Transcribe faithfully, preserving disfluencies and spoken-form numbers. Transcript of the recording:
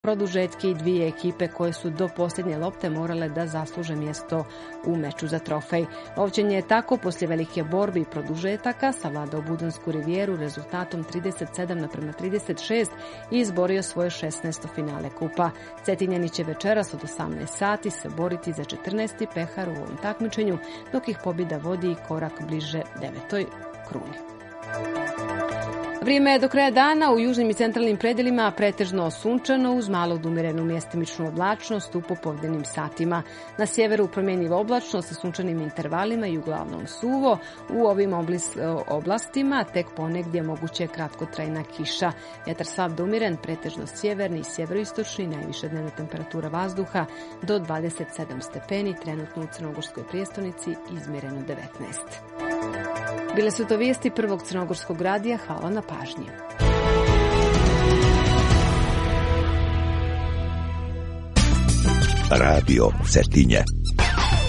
produžetke i dvije ekipe koje su do posljednje lopte morale da zasluže mjesto u meču za trofej. Ovčan je tako poslije velike borbe i produžetaka savladao Budansku rivijeru rezultatom trideset sedam naprema trideset šest i izborio svoje šesnaesto finale kupa. Cetinjani će večeras od osamnaest sati se boriti za četrnaesti pehar u ovom takmičenju, dok ih pobjeda vodi korak bliže devetoj kruni. Vrijeme je do kraja dana u južnim i centralnim predjelima pretežno sunčano uz malo umirenu mjestimičnu oblačnost u popodnevnim satima. Na sjeveru promjenjiva oblačno sa sunčanim intervalima i uglavnom suvo. U ovim oblastima tek ponegdje moguće kratkotrajna kiša. Vjetar slab do umiren, pretežno sjeverni i sjeveroistočni, najviša dnevna temperatura vazduha do dvadeset sedam stepeni, trenutno u crnogorskoj prijestolnici izmjereno devetnaest. Bile su to vijesti prvog crnogorskog radija. Hvala na pažnji. Radio Cetinje.